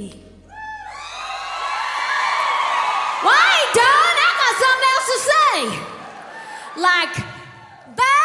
me. Well, I ain't done. I got something else to say. Like,